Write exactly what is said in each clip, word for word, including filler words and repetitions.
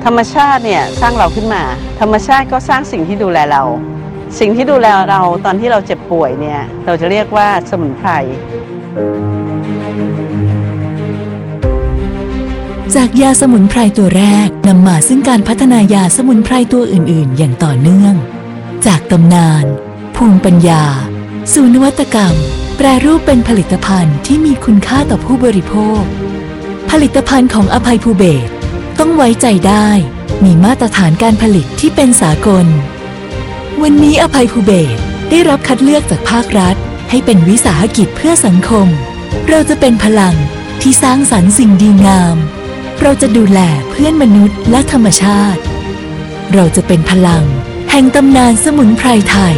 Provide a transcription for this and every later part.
ธรรมชาติเนี่ยสร้างเราขึ้นมาธรรมชาติก็สร้างสิ่งที่ดูแลเราสิ่งที่ดูแลเราตอนที่เราเจ็บป่วยเนี่ยเราจะเรียกว่าสมุนไพรจากยาสมุนไพรตัวแรกนำมาซึ่งการพัฒนายาสมุนไพรตัวอื่นๆอย่างต่อเนื่องจากตำนานภูมิปัญญาสู่นวัตกรรมแปรรูปเป็นผลิตภัณฑ์ที่มีคุณค่าต่อผู้บริโภคผลิตภัณฑ์ของอภัยภูเบศรต้องไว้ใจได้มีมาตรฐานการผลิตที่เป็นสากลวันนี้อภัยภูเบศรได้รับคัดเลือกจากภาครัฐให้เป็นวิสาหกิจเพื่อสังคมเราจะเป็นพลังที่สร้างสรรค์สิ่งดีงามเราจะดูแลเพื่อนมนุษย์และธรรมชาติเราจะเป็นพลังแห่งตำนานสมุนไพรไทย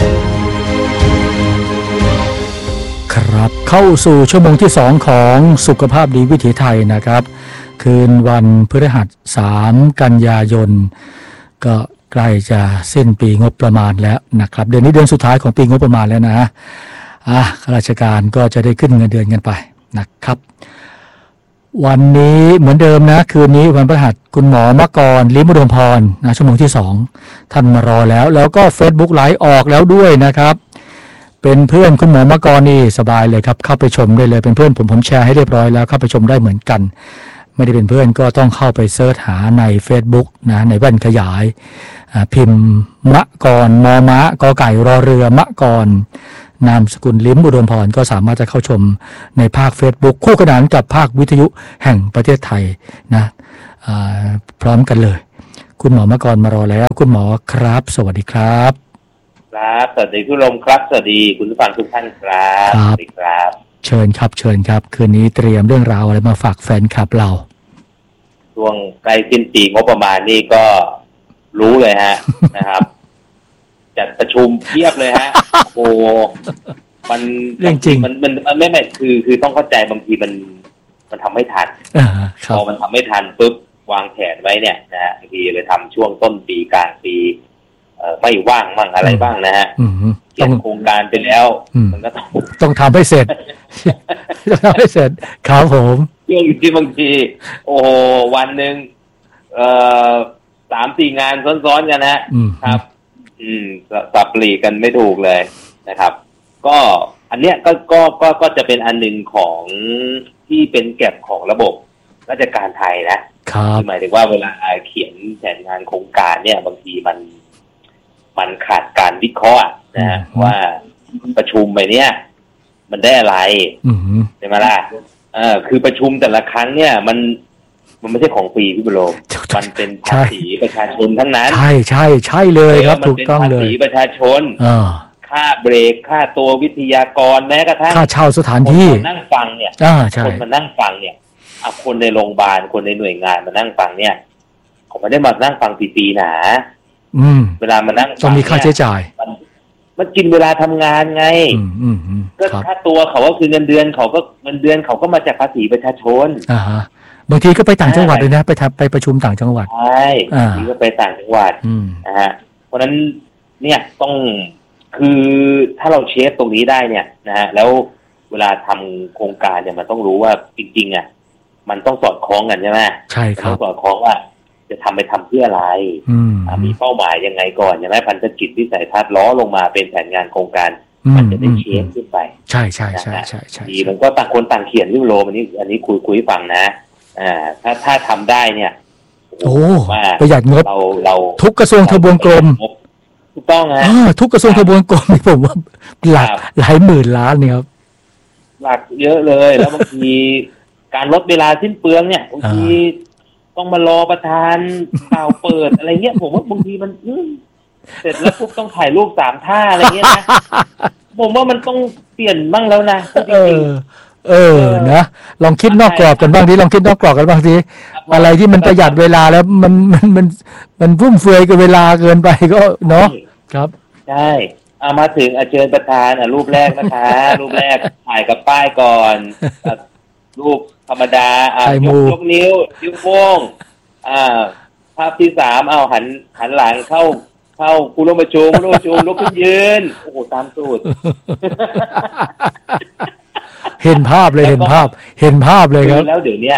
ครับเข้าสู่ชั่วโมงที่สองของสุขภาพดีวิถีไทยนะครับคืนวันพฤหัสสามกันยายนก็ใกล้จะสิ้นปีงบประมาณแล้วนะครับเดือนนี้เดือนสุดท้ายของปีงบประมาณแล้วนะอ่ะข้าราชการก็จะได้ขึ้นเงินเดือนกันไปนะครับวันนี้เหมือนเดิมนะคืนนี้วันพฤหัสคุณหมอมกรลิ้มอุดมพรนะชั่วโมงที่สองท่านมารอแล้วแล้วก็ Facebook ไลฟ์ออกแล้วด้วยนะครับเป็นเพื่อนคุณหมอมกรนี่สบายเลยครับเข้าไปชมได้เลยเป็นเพื่อนผมผมแชร์ให้เรียบร้อยแล้วเข้าไปชมได้เหมือนกันไม่ได้เป็นเพื่อนก็ต้องเข้าไปเสิร์ชหาใน Facebook นะในแว่นขยายพิมพ์มะกรมอมะกอไก่รอเรือมะกรนามสกุลลิ้มอุดมพรก็สามารถจะเข้าชมในภาค Facebook คู่ขนานกับภาควิทยุแห่งประเทศไทยนะพร้อมกันเลยคุณหมอมะกรมารอแล้วคุณหมอครับสวัสดีครับครับสวัสดีคุณลมครับสวัสดีคุณผู้ฟังทุกท่านครับสวัสดีครับเชิญครับเชิญครับคืนนี้เตรียมเรื่องราวอะไรมาฝากแฟนคลับเราช่วงใกล้สิ้นปีงบประมาณนี่ก็รู้เลยฮะ นะครับจัดประชุมเทียบเลยฮะ โอ้มันเรื่องจริงมันมันมันไม่ไม่คือคือต้องเข้าใจบางทีมันมันทำไม่ทันพอมันทำไม่ทันปุ๊บวางแผนไว้เนี่ยนะฮะบางทีเลยทำช่วงต้นปีกลางปีเอ่อไม่ว่างบ้างอะไรบ้างนะฮะเขียนโครงการไปแล้วมันก็ต้องต้องทำให้เสร็จต้องทำให้เสร็จครับผมเรื่องที่บางทีโอ้วันหนึ่งเอ่อสามสี่งานซ้อนๆกันนะครับอืมสับปลีกันไม่ถูกเลยนะครับก็อันเนี้ยก็ก็ก็ก็จะเป็นอันหนึ่งของที่เป็นแก็บของระบบราชการไทยนะครับหมายถึงว่าเวลาเขียนแผนงานโครงการเนี่ยบางทีมันมันขาดการวิเคราะห์นะว่าประชุมไปเนี้ยมันได้อะไรใช่ไหมล่ะเออคือประชุมแต่ละครั้งเนี่ยมันมันไม่ใช่ของฟรีพี่บุโรมมันเป็นภาษีประชาชนทั้งนั้นใช่ใช่ใช่เลยครับถูกต้องเลยภาษีประชาชนค่าเบรกค่าตัววิทยากรแม้กระทั่งค่าเช่าสถานที่คนนั่งฟังเนี่ยคนมานั่งฟังเนี่ยเอาคนในโรงพยาบาลคนในหน่วยงานมานั่งฟังเนี่ยเขาไม่ได้มานั่งฟังฟรีๆนะเวลามานั่งต้องมีค่าใช้จ่ายมันกินเวลาทำงานไงก็ค่าตัวเขาก็คือเงินเดือนเขาก็เงินเดือนเขาก็มาจากภาษีประชาชนอ่าฮะบางทีก็ไปต่างจังหวัดเลยนะไปทำไปประชุมต่างจังหวัดใช่บางทีก็ไปต่างจังหวัดนะฮะเพราะนั้นเนี่ยต้องคือถ้าเราเช็คตรงนี้ได้เนี่ยนะฮะแล้วเวลาทำโครงการเนี่ยมันต้องรู้ว่าจริงๆอ่ะมันต้องสอดคล้องกันใช่ไหมใช่ครับต้องสอดคล้องว่าจะทำไปทำเพื่ออะไรมีเป้าหมายยังไงก่อนใช่ไหมพันธกิจวิสัยทัศน์ล้อลงมาเป็นแผนงานโครงการมันจะได้เช็คขึ้นไปใช่ใช่ใช่ใช่ใช่ดีมันก็ต่างคนต่างเขียนเรื่องโลอันนี้อันนี้คุยคุยฟังนะอ่าถ้าถ้าทำได้เนี่ยโอ้ประหยัดงบเราเราทุกกระทรวงทบวงกรมถูกต้องฮะทุกกระทรวงทบวงกรมนี่ผมว่าหลักหลายหมื่นล้านเนี่ยครับหลักเยอะเลยแล้วบางทีการลดเวลาสิ้นเปลืองเนี่ยบางทีต้องมารอประธานเปล่าเปิดอะไรเงี้ยผมว่าบางทีมันเสร็จแล้วปุ๊บต้องถ่ายรูปสามท่าอะไรเงี้ยนะผมว่ามันต้องเปลี่ยนบ้างแล้วนะจริงๆเออนะลองคิดนอกกรอบกันบ้างทีลองคิดนอกกรอบกันบ้างทีอะไรที่มันประหยัดเวลาแล้วมันมันมันมันฟุ่มเฟือยกับเวลาเกินไปก็เนาะครับใช่เอามาถึงเชิญประธานอ่ะรูปแรกนะคะรูปแรกถ่ายกับป้ายก่อนรูปธรรมดาอ่ะยกยกนิ้วนิ้วโป้งอ่าภาพที่สามเอาหันหันหลังเข้าเข้าผู้ร่วมประชุมผู้ร่วมประชุมลุกขึ้นยืนโอ้โหตามสูตรเห็นภาพเลยเห็นภาพเห็นภาพเลยครับแล้วเดี๋ยวนี้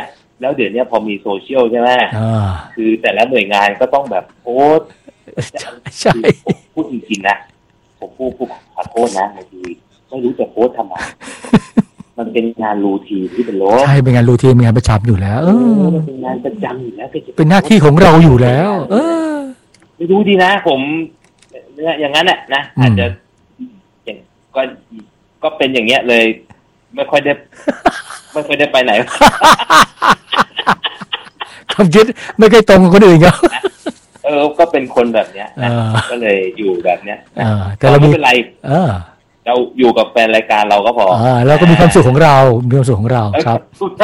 แล้วเดี๋ยวนี้พอมีโซเชียลใช่ไหมคือแต่ละหน่วยงานก็ต้องแบบโพสใช่ผมพูดจริงๆนะผมพูดพูดขอโทษนะบางทีไม่รู้จะโพสทำไมมันเป็นงานรูทีนที่เป็นโลกใช่เป็นงานรูทีนเป็นงานประจำอยู่แล้วเออมันเป็นงานประจำอยู่แล้วเป็นหน้าที่ของเราอยู่แล้วเออไม่รู้ดีนะผมเนี่ยอย่างนั้นแหละนะอาจจะอย่างก็ก็เป็นอย่างเงี้ยเลยไม่ค่อยได้ไม่ค่อยได้ไปไหนความคิดไม่เคยตรงกับคนอื่นเขาเออก็เป็นคนแบบเนี้ยนะก็เลยอยู่แบบเนี้ยแต่เราไม่เป็นไรเออเราอยู่กับแฟนรายการเราก็พออ่าเราก็มีความสุขของเรามีความสุขของเราครับ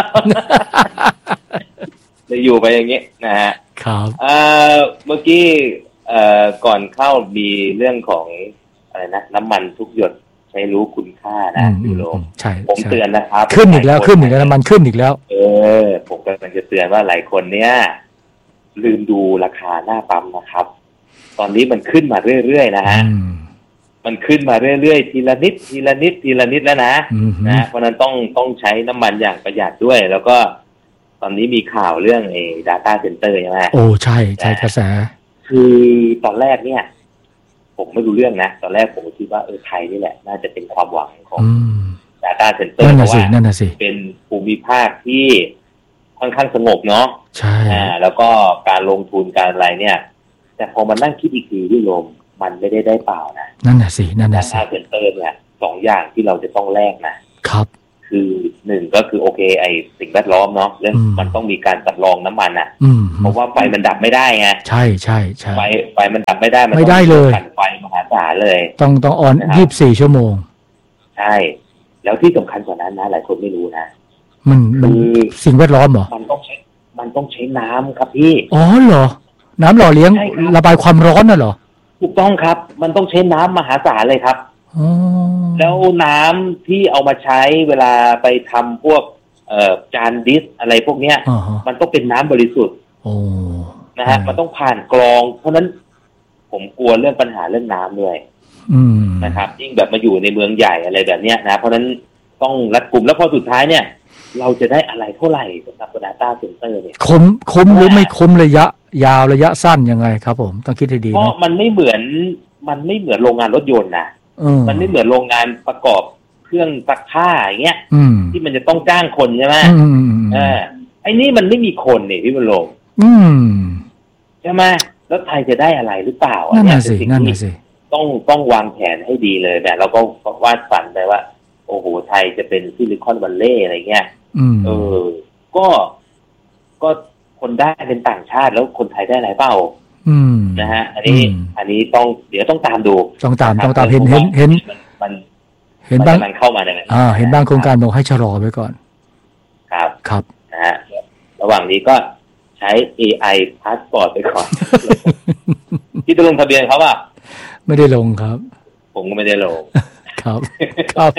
จะอยู่ไปอย่างนี้นะฮะครับอ่าเมื่อกี้เอ่อก่อนเข้ามีเรื่องของอะไรนะน้ำมันทุกหยดใช้รู้คุณค่านะพี่โลใช่ผมเตือนนะครับขึ้นอีกแล้วขึ้นอีกแล้วน้ำมันขึ้นอีกแล้วเออผมกำลังจะเตือนว่าหลายคนเนี้ยลืมดูราคาหน้าปั๊มนะครับตอนนี้มันขึ้นมาเรื่อยๆนะฮะมันขึ้นมาเรื่อยๆทีละนิดทีละนิดทีละนิดแล้วนะนะเพราะนั้นต้องต้องใช้น้ำมันอย่างประหยัดด้วยแล้วก็ตอนนี้มีข่าวเรื่องไอ้ data center ใช่ไหมโอ้ใช่ใช่กระแสคือตอนแรกเนี่ยผมไม่รู้เรื่องนะตอนแรกผมคิดว่าเออไทยนี่แหละน่าจะเป็นความหวังของ data center เพราะว่าเป็นภูมิภาคที่ค่อนข้างสงบเนาะใช่อ่าแล้วก็การลงทุนการอะไรเนี่ยแต่พอมานั่งคิดอีกทีที่ลมมันไม่ได้ได้เปล่านะนั่นน่ะสินั่นน่ะสิ data center เนี่ยสองอย่างที่เราจะต้องแลกนะครับคือหนึ่งก็คือโอเคไอสิ่งแวดล้อมเนาะเรื่องมันต้องมีการสำรองน้ำมันอ่ะเพราะว่าไฟมันดับไม่ได้ไงใช่ใช่ใช่ไฟไฟมันดับไม่ได้มันไม่ได้เลยไฟมหาศาลเลยต้องต้องออนยี่สิบสี่ชั่วโมงใช่แล้วที่สำคัญกว่านั้นนะหลายคนไม่รู้นะมันคือสิ่งแวดล้อมเหรอมันต้องใช้มันต้องใช้น้ำครับพี่อ๋อเหรอน้ำหล่อเลี้ยงระบายความร้อนน่ะเหรอถูกต้องครับมันต้องใช้น้ำมหาศาลเลยครับแล้วน้ำที่เอามาใช้เวลาไปทำพวกเอ่อจานดิสอะไรพวกเนี้ยมันต้องเป็นน้ำบริสุทธิ์นะฮะมันต้องผ่านกรองเพราะนั้นผมกลัวเรื่องปัญหาเรื่องน้ำด้วยนะครับยิ่งแบบมาอยู่ในเมืองใหญ่อะไรแบบเนี้ยนะเพราะนั้นต้องรัดกุมแล้วพอสุดท้ายเนี่ยเราจะได้อะไรเท่าไหร่สำหรับ data center เนี่ยคุ้มคุ้มหรือไม่คุ้มระยะยาวระยะสั้นยังไงครับผมต้องคิดให้ดีเพราะมันไม่เหมือนมันไม่เหมือนโรงงานรถยนต์นะมันไม่เหมือนโรงงานประกอบเครื่องซักผ้าอย่างเงี้ยที่มันจะต้องจ้างคนใช่ไหมอ่าไอ้นี่มันไม่มีคนเนี่ยพี่บรรลงใช่ไหมแล้วไทยจะได้อะไรหรือเปล่านั่นน่ะสินั่นน่ะสิต้องต้องวางแผนให้ดีเลยเนี่ยเราก็วาดฝันไปว่าโอ้โหไทยจะเป็นซิลิคอนวัลเลย์อะไรเงี้ยเออก็ก็คนได้เป็นต่างชาติแล้วคนไทยได้อะไรเปล่านะฮะอันนี้อันนี้ต้องเดี๋ยวต้องตามดูต้องตามต้องตามเห็นเห็นเห็นมันเห็นบ้างมันเข้ามาเนี่ยอ่าเห็นบ้างโครงการบอกให้ชะลอไว้ก่อนครับครับนะฮะระหว่างนี้ก็ใช้ เอ ไอ พาสปอร์ตไปก่อนที่จะลงทะเบียนเขาป่ะไม่ได้ลงครับผมก็ไม่ได้ลงครับครับ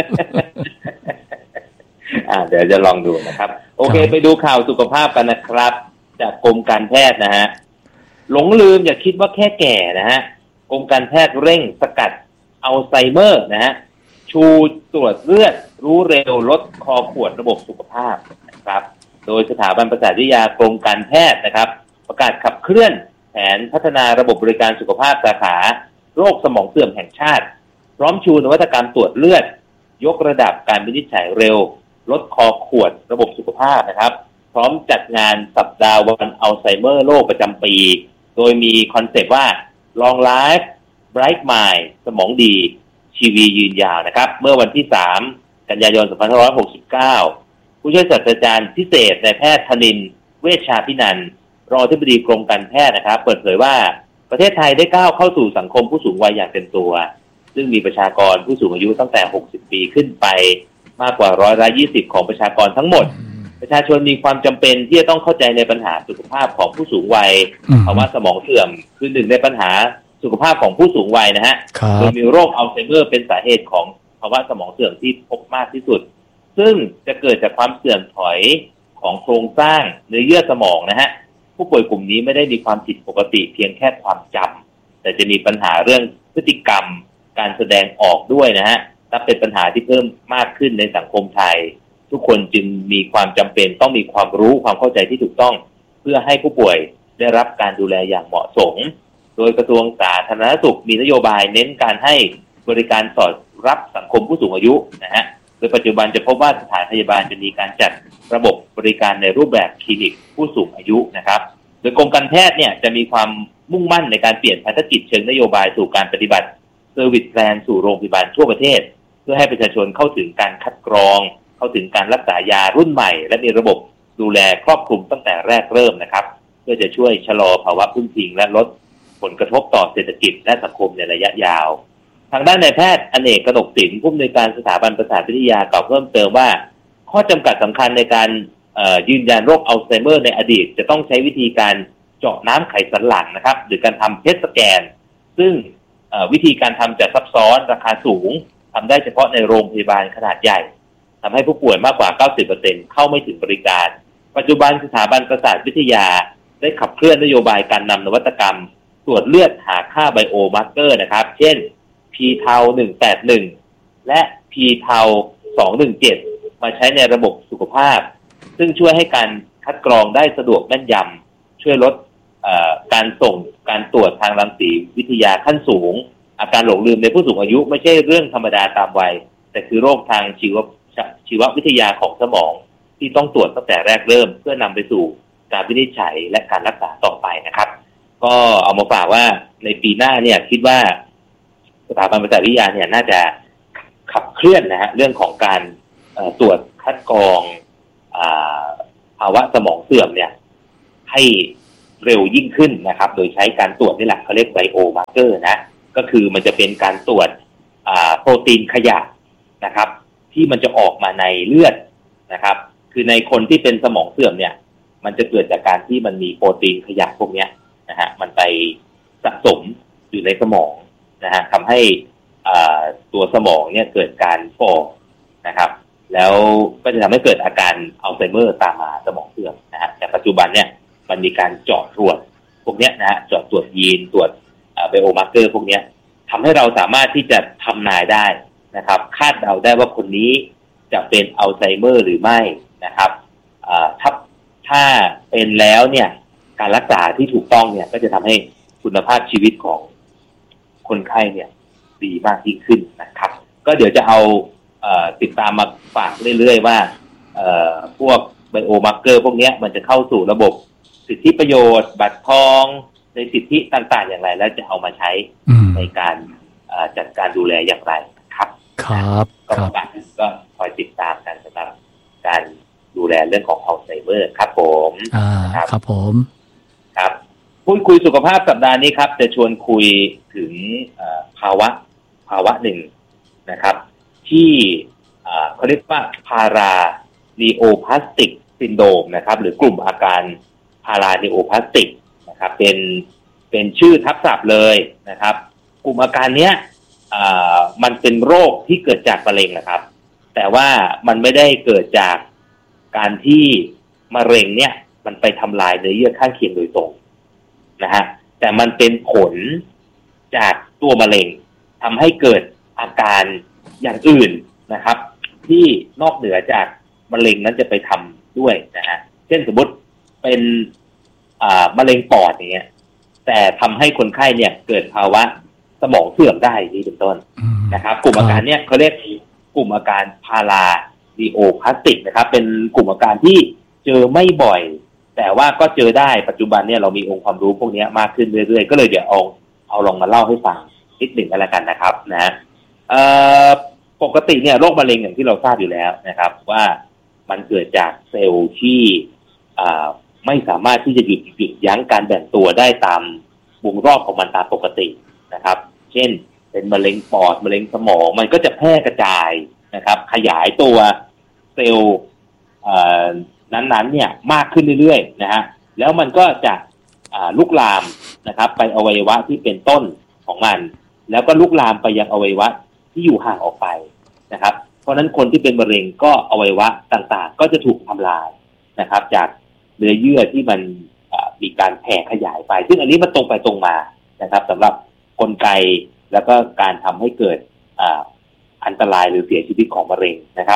อ่าเดี๋ยวจะลองดูนะครับโอเคไปดูข่าวสุขภาพกันนะครับจากกรมการแพทย์นะฮะหลงลืมอย่าคิดว่าแค่แก่นะฮะกรมการแพทย์เร่งสกัดอัลไซเมอร์นะฮะชูตรวจเลือดรู้เร็วลดคอขวดระบบสุขภาพนะครับโดยสถาบันประสาทวิทยากรมการแพทย์นะครับประกาศขับเคลื่อนแผนพัฒนาระบบบริการสุขภาพสาขาโรคสมองเสื่อมแห่งชาติพร้อมชูนวัตกรรมตรวจเลือดยกระดับการวินิจฉัยเร็วลดคอขวดระบบสุขภาพนะครับพร้อมจัดงานสัปดาห์วันอัลไซเมอร์โลกประจำปีโดยมีคอนเซปต์ว่า Long Life Bright Mind สมองดีชีวียืนยาวนะครับเมื่อวันที่สามกันยายนสองพันห้าร้อยหกสิบเก้าผู้ช่วยศาสตราจารย์พิเศษนายแพทย์ธนินทร์เวชชาภินันท์รองอธิบดีกรมการแพทย์นะครับเปิดเผยว่าประเทศไทยได้ก้าวเข้าสู่สังคมผู้สูงวัยอย่างเต็มตัวซึ่งมีประชากรผู้สูงอายุตั้งแต่หกสิบปีขึ้นไปมากกว่าร้อยละยี่สิบของประชากรทั้งหมดประชาชนมีความจำเป็นที่จะต้องเข้าใจในปัญหาสุขภาพของผู้สูงวัยภาวะสมองเสื่อมคือหนึ่งในปัญหาสุขภาพของผู้สูงวัยนะฮะโดยมีโรคอัลไซเมอร์เป็นสาเหตุของภาวะสมองเสื่อมที่พบมากที่สุดซึ่งจะเกิดจากความเสื่อมถอยของโครงสร้างเนื้อเยื่อสมองนะฮะผู้ป่วยกลุ่มนี้ไม่ได้มีความผิดปกติเพียงแค่ความจำแต่จะมีปัญหาเรื่องพฤติกรรมการแสดงออกด้วยนะฮะและเป็นปัญหาที่เพิ่มมากขึ้นในสังคมไทยทุกคนจึงมีความจำเป็นต้องมีความรู้ความเข้าใจที่ถูกต้องเพื่อให้ผู้ป่วยได้รับการดูแลอย่างเหมาะสมโดยกระทรวงสาธารณสุขมีนโยบายเน้นการให้บริการสอดรับสังคมผู้สูงอายุนะฮะโดยปัจจุบันจะพบว่าสถานพยาบาลจะมีการจัดระบบบริการในรูปแบบคลินิกผู้สูงอายุนะครับโดยกรมการแพทย์เนี่ยจะมีความมุ่งมั่นในการเปลี่ยนภารกิจเชิงนโยบายสู่การปฏิบัติเซอร์วิสแพลนสู่โรงพยาบาลทั่วประเทศเพื่อให้ประชาชนเข้าถึงการคัดกรองเข้าถึงการรักษายารุ่นใหม่และมีระบบดูแลครอบคลุมตั้งแต่แรกเริ่มนะครับเพื่อจะช่วยชะลอภาวะพึ่งพิงและลดผลกระทบต่อเศรษฐกิจและสังคมในระยะยาวทางด้านนายแพทย์อเนกกนกศิลป์ผู้อำนวยการสถาบันประสาทวิทยากล่าวเพิ่มเติมว่าข้อจำกัดสำคัญในการยืนยันโรคอัลไซเมอร์ในอดีตจะต้องใช้วิธีการเจาะน้ำไขสันหลังนะครับหรือการทำเพทสแกนซึ่งวิธีการทำจะซับซ้อนราคาสูงทำได้เฉพาะในโรงพยาบาลขนาดใหญ่ทำให้ผู้ป่วยมากกว่า เก้าสิบเปอร์เซ็นต์ เข้าไม่ถึงบริการปัจจุบันสถาบันประสาทวิทยาได้ขับเคลื่อนนโยบายการนำนวัตกรรมตรวจเลือดหาค่าไบโอมาร์เกอร์นะครับเช่น พี ที เอ หนึ่งแปดหนึ่ง และ พี ที เอ สองหนึ่งเจ็ด มาใช้ในระบบสุขภาพซึ่งช่วยให้การคัดกรองได้สะดวกแม่นยำช่วยลดการส่งการตรวจทางรังสีวิทยาขั้นสูงอาการหลงลืมในผู้สูงอายุไม่ใช่เรื่องธรรมดาตามวัยแต่คือโรคทางชีวชีววิทยาของสมองที่ต้องตรวจตั้งแต่แรกเริ่มเพื่อนำไปสู่การวินิจฉัยและการรักษาต่อไปนะครับก็เอามาฝากว่าในปีหน้าเนี่ยคิดว่าสถาบันประสาทวิทยาเนี่ยน่าจะขับเคลื่อนนะฮะเรื่องของการตรวจคัดกรองภาวะสมองเสื่อมเนี่ยให้เร็วยิ่งขึ้นนะครับโดยใช้การตรวจนี่แหละเขาเรียกไบโอมาร์เกอร์นะก็คือมันจะเป็นการตรวจโปรตีนขยะนะครับที่มันจะออกมาในเลือดนะครับคือในคนที่เป็นสมองเสื่อมเนี่ยมันจะเกิดจากการที่มันมีโปรตีนขยะพวกนี้นะฮะมันไปสะสมอยู่ในสมองนะฮะทำให้ตัวสมองเนี่ยเกิดการฝ่อนะครับแล้วก็จะทำให้เกิดอาการอัลไซเมอร์ตามมาสมองเสื่อมนะฮะแต่ปัจจุบันเนี่ยมันมีการเจาะตรวจพวกนี้นะฮะเจาะตรวจยีนตรวจไบโอมาร์เกอร์พวกนี้ทำให้เราสามารถที่จะทำนายได้นะครับคาดเดาได้ว่าคนนี้จะเป็นอัลไซเมอร์หรือไม่นะครับถ้าถ้าเป็นแล้วเนี่ยการรักษาที่ถูกต้องเนี่ยก็จะทำให้คุณภาพชีวิตของคนไข้เนี่ยดีมากยิ่งขึ้นนะครับก็เดี๋ยวจะเอาเอ่อติดตามมาฝากเรื่อยๆว่าเอ่อพวกไบโอมาร์เกอร์พวกนี้มันจะเข้าสู่ระบบสิทธิประโยชน์บัตรทองในสิทธิต่างๆอย่างไรแล้วจะเอามาใช้ในการจัดการดูแลอย่างไรครับครับก็ก็คอยติดตามกันสำหรับการดูแลเรื่องของอัลไซเมอร์ครับผมอ่าครับผมครับพูดคุยสุขภาพสัปดาห์นี้ครับจะชวนคุยถึงภาวะภาวะหนึ่งนะครับที่เขาเรียกว่าพารานีโอพลาสติกซินโดรมนะครับหรือกลุ่มอาการพารานีโอพลาสติกนะครับเป็นเป็นชื่อทับศัพท์เลยนะครับกลุ่มอาการเนี้ยมันเป็นโรคที่เกิดจากมะเร็งนะครับแต่ว่ามันไม่ได้เกิดจากการที่มะเร็งเนี่ยมันไปทำลายเนื้อเยื่อข้างเคียงโดยตรงนะฮะแต่มันเป็นผลจากตัวมะเร็งทำให้เกิดอาการอย่างอื่นนะครับที่นอกเหนือจากมะเร็งนั้นจะไปทำด้วยนะฮะเช่นสมมติเป็นมะเร็งปอดอย่างเงี้ยแต่ทำให้คนไข้เนี่ยเกิดภาวะสมองเสื่อมได้นี่เป็นต้นนะครับกลุ่มอาการเนี้ยเขาเรียกกลุ่มอาการพารานีโอพลาสติกนะครับเป็นกลุ่มอาการที่เจอไม่บ่อยแต่ว่าก็เจอได้ปัจจุบันเนี่ยเรามีองค์ความรู้พวกนี้มากขึ้นเรื่อยๆก็เลยเดี๋ยวเอาเอาลองมาเล่าให้ฟังนิดหนึ่งกันละกันนะครับนะเอ่อปกติเนี่ยโรคมะเร็งอย่างที่เราทราบอยู่แล้วนะครับว่ามันเกิดจากเซลล์ที่อ่าไม่สามารถที่จะหยุดหยุดยั้งการแบ่งตัวได้ตามวงรอบของมันตามปกตินะครับเช่นเป็นมะเร็งปอดมะเร็งสมองมันก็จะแพร่กระจายนะครับขยายตัวเซลล์นั้นๆเนี่ยมากขึ้นเรื่อยๆนะฮะแล้วมันก็จะลุกลามนะครับไปอวัยวะที่เป็นต้นของมันแล้วก็ลุกลามไปยังอวัยวะที่อยู่ห่างออกไปนะครับเพราะฉะนั้นคนที่เป็นมะเร็งก็อวัยวะต่างๆก็จะถูกทำลายนะครับจากเนื้อเยื่อที่มันมีการแผ่ขยายไปซึ่งอันนี้มันตรงไปตรงมานะครับสำหรับกลไกแล้วก็การทำให้เกิดอันตรายหรือเสียชีวิตของมะเร็งนะครับ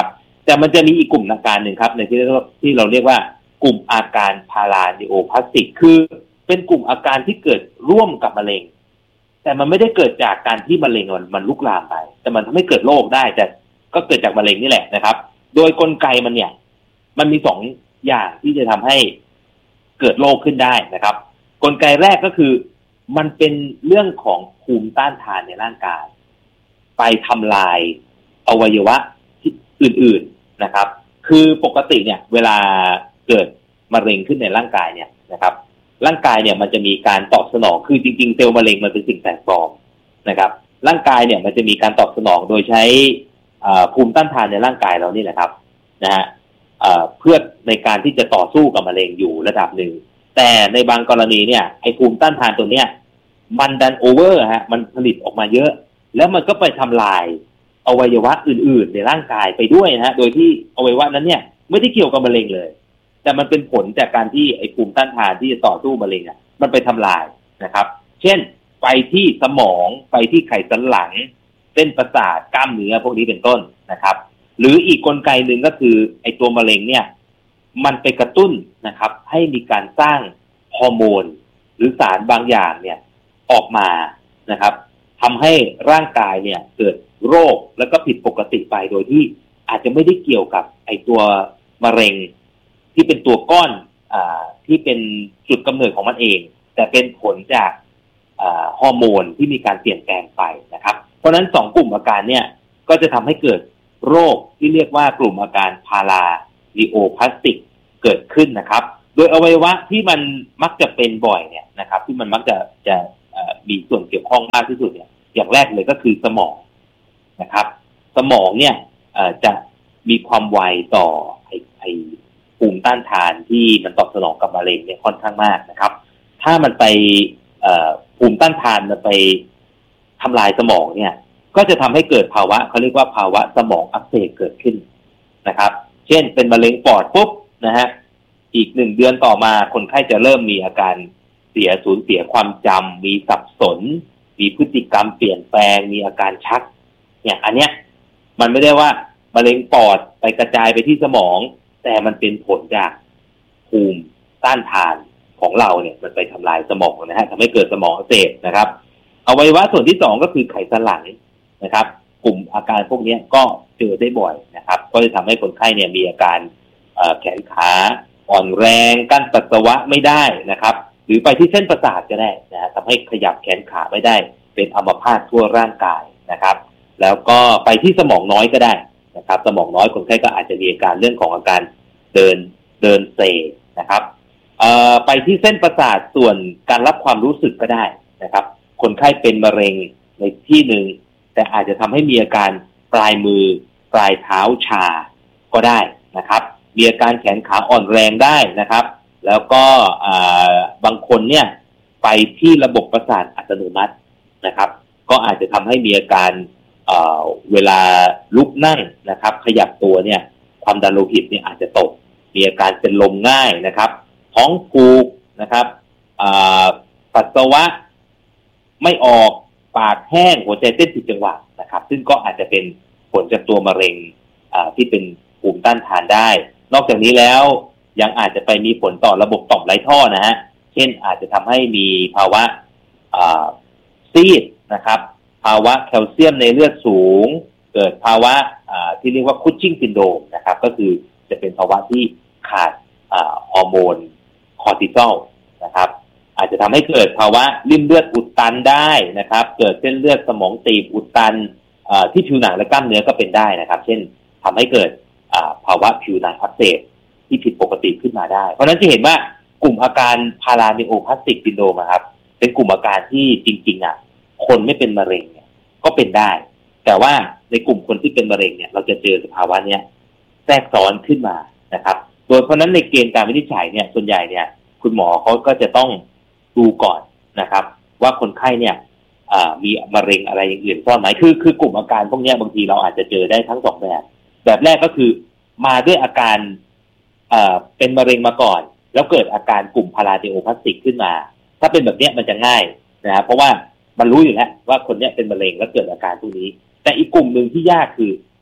แต่มันจะมีอีกกลุ่มอาการหนึ่งครับในที่ที่เราเรียกว่ากลุ่มอาการพารานิโอพลาสติกคือเป็นกลุ่มอาการที่เกิดร่วมกับมะเร็งแต่มันไม่ได้เกิดจากการที่มะเร็งมันมันลุกลามไปแต่มันทำให้เกิดโรคได้แต่ก็เกิดจากมะเร็งนี่แหละนะครับโดยกลไกมันเนี่ยมันมีสองอย่างที่จะทำให้เกิดโรคขึ้นได้นะครับกลไกแรกก็คือมันเป็นเรื่องของภูมิต้านทานในร่างกายไปทำลายอวัยวะที่อื่นๆนะครับคือปกติเนี่ยเวลาเกิดมะเร็งขึ้นในร่างกายเนี่ยนะครับร่างกายเนี่ยมันจะมีการตอบสนองคือจริงๆเซลล์มะเร็งมันเป็นสิ่งแปลกปลอมนะครับร่างกายเนี่ยมันจะมีการตอบสนองโดยใช้ภูมิต้านทานในร่างกายเรานี่แหละครับนะฮะเพื่อในการที่จะต่อสู้กับมะเร็งอยู่ระดับหนึ่งแต่ในบางกรณีเนี่ยไอ้ภูมิต้านทานตัวเนี้ยมันดันโอเวอร์ฮะมันผลิตออกมาเยอะแล้วมันก็ไปทำลายอวัยวะอื่นๆในร่างกายไปด้วยนะฮะโดยที่อวัยวะนั้นเนี่ยไม่ได้เกี่ยวกับมะเร็งเลยแต่มันเป็นผลจากการที่ไอ้ภูมิต้านทานที่จะต่อสู้มะเร็งอ่ะมันไปทำลายนะครับเช่นไปที่สมองไปที่ไขสันหลังเส้นประสาทกล้ามเนื้อพวกนี้เป็นต้นนะครับหรืออีกกลไกหนึ่งก็คือไอ้ตัวมะเร็งเนี่ยมันไปกระตุ้นนะครับให้มีการสร้างฮอร์โมนหรือสารบางอย่างเนี่ยออกมานะครับทำให้ร่างกายเนี่ยเกิดโรคแล้วก็ผิดปกติไปโดยที่อาจจะไม่ได้เกี่ยวกับไอ้ตัวมะเร็งที่เป็นตัวก้อนอ่าที่เป็นจุดกำเนิดของมันเองแต่เป็นผลจากอ่าฮอร์โมนที่มีการเปลี่ยนแปลงไปนะครับเพราะฉะนั้นสองกลุ่มอาการเนี่ยก็จะทำให้เกิดโรคที่เรียกว่ากลุ่มอาการพารานิโอพลาสติกเกิดขึ้นนะครับโดยอวัยวะที่มันมักจะเป็นบ่อยเนี่ยนะครับที่มันมักจะจะมีส่วนเกี่ยวข้องมากที่สุดเนี่ยอย่างแรกเลยก็คือสมองนะครับสมองเนี่ยจะมีความไวต่อไอ้ไอ้ภูมิต้านทานที่มันตอบสนองกับมะเร็งเนี่ยค่อนข้างมากนะครับถ้ามันไปภูมิต้านทานมันไปทำลายสมองเนี่ยก็จะทำให้เกิดภาวะเขาเรียกว่าภาวะสมองอักเสบเกิดขึ้นนะครับเช่นเป็นมะเร็งปอดปุ๊บนะฮะอีกหนึ่งเดือนต่อมาคนไข้จะเริ่มมีอาการเสียสูญเสียความจำมีสับสนมีพฤติกรรมเปลี่ยนแปลงมีอาการชักเนี่ยอันเนี้ยมันไม่ได้ว่ามะเร็งปอดไปกระจายไปที่สมองแต่มันเป็นผลจากภูมิต้านทานของเราเนี่ยมันไปทำลายสมองนะฮะทำให้เกิดสมองอักเสบนะครับอวัยวะส่วนที่สองก็คือไขสันหลังนะครับกลุ่มอาการพวกนี้ก็เจอได้บ่อยนะครับก็จะทำให้คนไข้เนี่ยมีอาการแขนขาอ่อนแรงกั้นปัสสาวะไม่ได้นะครับหรือไปที่เส้นประสาทก็ได้นะฮะทำให้ขยับแขนขาไม่ได้เป็นอัมพาตทั่วร่างกายนะครับแล้วก็ไปที่สมองน้อยก็ได้นะครับสมองน้อยคนไข้ก็อาจจะมีอาการเรื่องของอาการเดินเดินเซนะครับไปที่เส้นประสาทส่วนการรับความรู้สึกก็ได้นะครับคนไข้เป็นมะเร็งในที่หนึ่งแต่อาจจะทำให้มีอาการปลายมือปลายเท้าชาก็ได้นะครับมีอาการแขนขาอ่อนแรงได้นะครับแล้วก็บางคนเนี่ยไปที่ระบบประสาทอัตโนมัตินะครับก็อาจจะทำให้มีอาการ เอ่อ เวลาลุกนั่งนะครับขยับตัวเนี่ยความดันโลหิตเนี่ยอาจจะตกมีอาการเป็นลมง่ายนะครับท้องผูกนะครับปัสสาวะไม่ออกปากแห้งหัวใจเต้นผิดจังหวะนะครับซึ่งก็อาจจะเป็นผลจากตัวมะเร็งที่เป็นภูมิต้านทานได้นอกจากนี้แล้วยังอาจจะไปมีผลต่อระบบต่อมไร้ท่อนะฮะเช่นอาจจะทำให้มีภาวะซีดนะครับภาวะแคลเซียมในเลือดสูงเกิดภาวะที่เรียกว่าคุชชิ่งซินโดรมนะครับก็คือจะเป็นภาวะที่ขาดฮอร์โมนคอร์ติซอลนะครับอาจจะทำให้เกิดภาวะริ่มเลือดอุดตันได้นะครับเกิดเส้นเลือดสมองตีบอุดตันที่ผิวหนังและกล้ามเนื้อก็เป็นได้นะครับเช่นทำให้เกิดภาวะผิวหนังอักเสบที่ผิดปกติขึ้นมาได้เพราะฉะนั้นจะเห็นว่ากลุ่มอาการพารานิโอพลาสติกซินโดรมครับเป็นกลุ่มอาการที่จริงๆอ่ะคนไม่เป็นมะเร็งเนี่ยก็เป็นได้แต่ว่าในกลุ่มคนที่เป็นมะเร็งเนี่ยเราจะเจอสภาวะเนี้ยแทรกซ้อนขึ้นมานะครับโดยเพราะนั้นในเกณฑ์การวินิจฉัยเนี่ยส่วนใหญ่เนี่ยคุณหมอเขาก็จะต้องดูก่อนนะครับว่าคนไข้เนี่ยมีมะเร็งอะไรอย่างอื่นซ่อนไหมคือคือกลุ่มอาการพวกนี้บางทีเราอาจจะเจอได้ทั้งสองแบบแบบแรกก็คือมาด้วยอาการเป็นมะเร็งมาก่อนแล้วเกิดอาการกลุ่มพารานิโอพลาสติกขึ้นมาถ้าเป็นแบบนี้มันจะง่ายนะครับเพราะว่ามันรู้อยู่แล้วว่าคนนี้เป็นมะเร็งแล้วเกิดอาการพวกนี้แต่อีกกลุ่มหนึ่งที่ยากคือ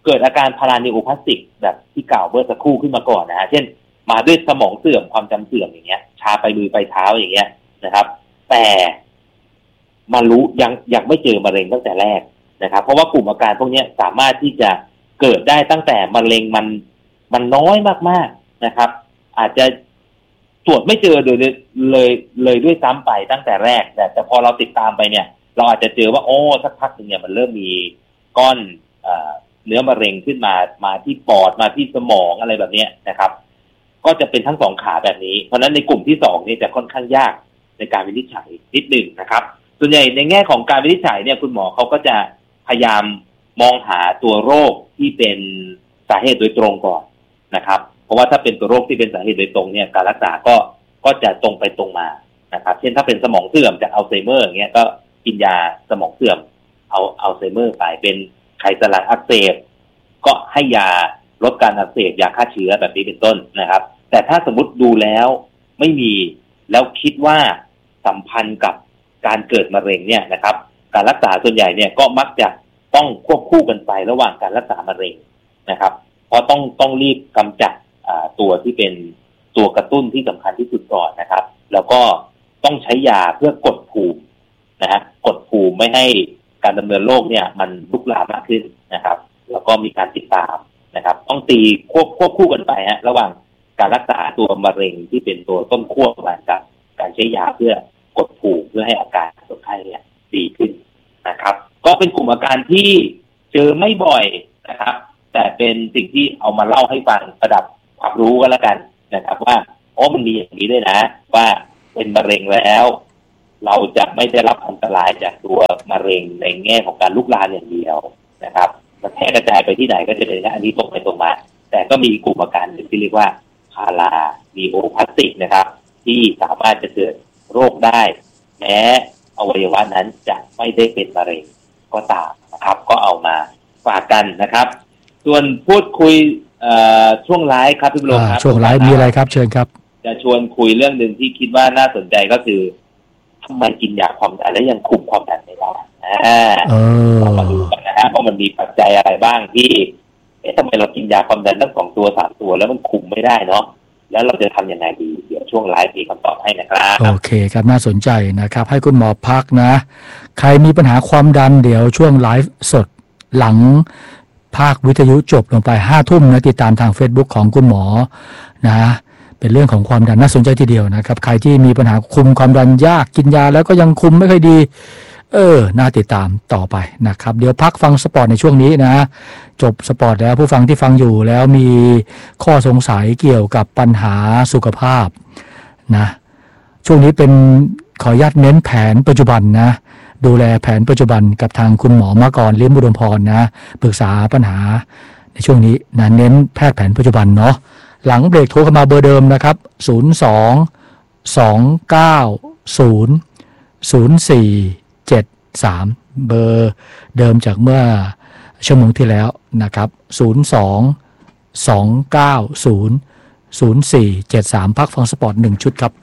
เกิดอาการพารานิโอพลาสติกแบบที่กล่าวเมื่อสักครู่ขึ้นมาก่อนนะฮะเช่นมาด้วยสมองเสื่อมความจำเสื่อมอย่างเงี้ยชาไปมือไปเท้าอย่างเงี้ยนะครับแต่มารู้ยังยังไม่เจอมะเร็งตั้งแต่แรกนะครับเพราะว่ากลุ่มอาการพวกนี้สามารถที่จะเกิดได้ตั้งแต่มะเร็งมันมันน้อยมากๆนะครับอาจจะตรวจไม่เจอเลยเลยเลยด้วยซ้ำไปตั้งแต่แรกแต่แต่พอเราติดตามไปเนี่ยเราอาจจะเจอว่าโอ้สักพักนึงเนี่ยมันเริ่มมีก้อนเอ่อเนื้อมะเร็งขึ้นมามาที่ปอดมาที่สมองอะไรแบบนี้นะครับก็จะเป็นทั้งสองขาแบบนี้เพราะฉะนั้นในกลุ่มที่สองนี่จะค่อนข้างยากในการวินิจฉัยนิดหนึ่งนะครับส่วนใหญ่ในแง่ของการวินิจฉัยเนี่ยคุณหมอเขาก็จะพยายามมองหาตัวโรคที่เป็นสาเหตุโดยตรงก่อนนะครับเพราะว่าถ้าเป็นตัวโรคที่เป็นสาเหตุโดยตรงเนี่ยการรักษาก็ก็จะตรงไปตรงมานะครับเช่นถ้าเป็นสมองเสื่อมจากอัลไซเมอร์อย่างเงี้ยก็กินยาสมองเสื่อมเอาอัลไซเมอร์ไปเป็นไขสันหลังอักเสบก็ให้ยาลดการอักเสบยาฆ่าเชื้อแบบนี้เป็นต้นนะครับแต่ถ้าสมมติดูแล้วไม่มีแล้วคิดว่าสัมพันธ์กับการเกิดมะเร็งเนี่ยนะครับการรักษาส่วนใหญ่เนี่ยก็มักจะต้องควบคู่กันไประหว่างการรักษามะเร็งนะครับเพราะต้องต้องรีบกำจัดตัวที่เป็นตัวกระตุ้นที่สำคัญที่สุดก่อนนะครับแล้วก็ต้องใช้ยาเพื่อกดภูมินะฮะกดภูมิไม่ให้การดำเนินโรคเนี่ยมันลุกลามมากขึ้นนะครับแล้วก็มีการติดตามนะครับต้องตีควบควบคู่กันไปฮะระหว่างการรักษาตัวมะเร็งที่เป็นตัวต้นขั้วของการการใช้ยาเพื่อกดภูมิเพื่อให้อาการคนไข้เนี่ยดีขึ้นนะครับก็เป็นกลุ่มอาการที่เจอไม่บ่อยนะครับแต่เป็นสิ่งที่เอามาเล่าให้ฟังประดับความรู้กันแล้วกันนะครับว่าโอ้มันมีอย่างนี้ด้วยนะว่าเป็นมะเร็งแล้วเราจะไม่ได้รับอันตรายจากตัวมะเร็งในแง่ของการลุกลามอย่างเดียวนะครับมันแพร่กระจายไปที่ไหนก็จะเป็นอันนี้ตรงไปตรงมาแต่ก็มีกลุ่มอาการที่เรียกว่าพารานิโอพลาสติกนะครับที่สามารถจะเกิดโรคได้แม้อวัยวะนั้นจะไม่ได้เป็นมะเร็งก็ตามนะครับก็เอามาฝากกันนะครับส่วนพูดคุยช่วงไลฟ์ครับพี่บุญครับช่วงไลฟ์มีอะไรครับเชิญครับจะชวนคุยเรื่องหนึ่งที่คิดว่าน่าสนใจก็คือทำไมกินยาความดันแล้วยังคุมความดันไม่ได้เรามาดูกันนะฮะว่ามันมีปัจจัยอะไรบ้างที่เอ๊ะทำไมเรากินยาความดันทั้งสองตัวสามตัวแล้วมันคุมไม่ได้เนาะแล้วเราจะทำยังไงดีเดี๋ยวช่วงไลฟ์มีคำตอบให้นะครับโอเคครับน่าสนใจนะครับให้คุณหมอพักนะใครมีปัญหาความดันเดี๋ยวช่วงไลฟ์สดหลังภาควิทยุจบลงไปห้าทุ่มนะติดตามทาง Facebook ของคุณหมอนะเป็นเรื่องของความดันน่าสนใจทีเดียวนะครับใครที่มีปัญหาคุมความดันยากกินยาแล้วก็ยังคุมไม่ค่อยดีเออน่าติดตามต่อไปนะครับเดี๋ยวพักฟังสปอร์ตในช่วงนี้นะจบสปอร์ตแล้วผู้ฟังที่ฟังอยู่แล้วมีข้อสงสัยเกี่ยวกับปัญหาสุขภาพนะช่วงนี้เป็นขออนุญาตเน้นแผนปัจจุบันนะดูแลแผนปัจจุบันกับทางคุณหมอมากรลิ้มอุดมพรนะปรึกษาปัญหาในช่วงนี้นะเน้นแพทย์แผนปัจจุบันเนาะหลังเบรกโทรเข้ามาเบอร์เดิมนะครับศูนย์ สอง สอง เก้า ศูนย์ ศูนย์ สี่ เจ็ด สามเบอร์เดิมจากเมื่อชั่วโมงที่แล้วนะครับศูนย์ สอง สอง เก้า ศูนย์ ศูนย์ สี่ เจ็ด สามพักฟังสปอร์ตหนึ่งชุดครับ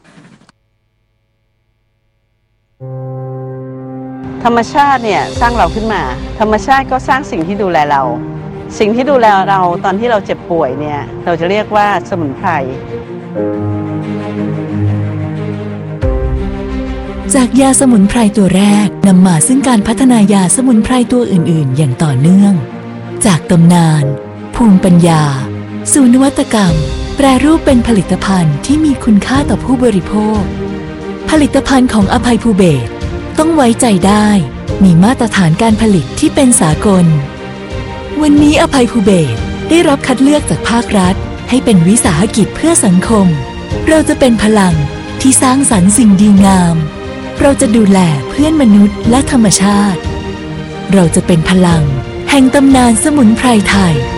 ธรรมชาติเนี่ยสร้างเราขึ้นมาธรรมชาติก็สร้างสิ่งที่ดูแลเราสิ่งที่ดูแลเราตอนที่เราเจ็บป่วยเนี่ยเราจะเรียกว่าสมุนไพรจากยาสมุนไพรตัวแรกนำมาซึ่งการพัฒนายาสมุนไพรตัวอื่นๆอย่างต่อเนื่องจากตำนานภูมิปัญญาสู่นวัตกรรมแปรรูปเป็นผลิตภัณฑ์ที่มีคุณค่าต่อผู้บริโภคผลิตภัณฑ์ของอภัยภูเบศรต้องไว้ใจได้มีมาตรฐานการผลิตที่เป็นสากลวันนี้อภัยภูเบศรได้รับคัดเลือกจากภาครัฐให้เป็นวิสาหกิจเพื่อสังคมเราจะเป็นพลังที่สร้างสรรค์สิ่งดีงามเราจะดูแลเพื่อนมนุษย์และธรรมชาติเราจะเป็นพลังแห่งตำนานสมุนไพรไทย